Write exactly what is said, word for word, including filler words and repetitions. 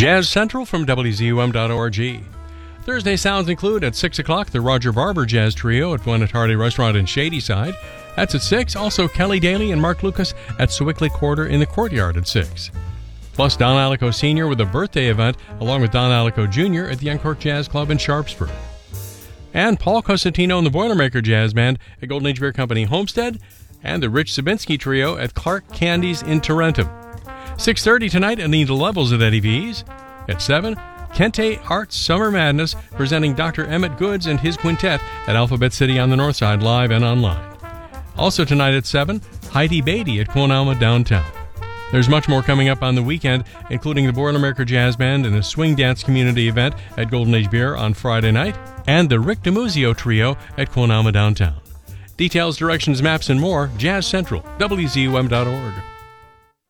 Jazz Central from W Z U M dot org. Thursday sounds include at six o'clock the Roger Barber Jazz Trio at Gwinnett Hardy Restaurant in Shadyside. That's at six. Also Kelly Daly and Mark Lucas at Sewickley Quarter in the Courtyard at six. Plus Don Alico Senior with a birthday event along with Don Alico Junior at the Young Jazz Club in Sharpsburg. And Paul Cosentino and the Boilermaker Jazz Band at Golden Age Beer Company Homestead, and the Rich Sabinski Trio at Clark Candies in Tarentum. six thirty tonight, Anita Levels at Eddie V's. At seven, Kente Arts Summer Madness presenting Doctor Emmett Goods and his quintet at Alphabet City on the North Side, live and online. Also tonight at seven, Heidi Beatty at Quon Alma Downtown. There's much more coming up on the weekend, including the Boilermaker Jazz Band and a swing dance community event at Golden Age Beer on Friday night, and the Rick DiMuzio Trio at Quon Alma Downtown. Details, directions, maps, and more, Jazz Central, W Z U M dot org.